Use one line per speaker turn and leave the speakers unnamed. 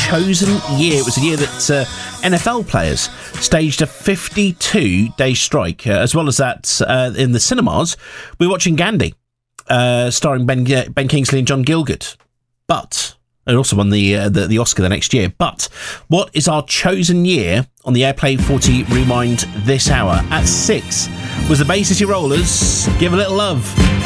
chosen year. It was a year that NFL players staged a 52-day strike. As well as that, in the cinemas, we're watching Gandhi, starring Ben Kingsley and John Gielgud. But it also won the Oscar the next year. But what is our chosen year on the Airplay 40 Rewind this hour? At 6 was the Bay City Rollers, Give a Little Love.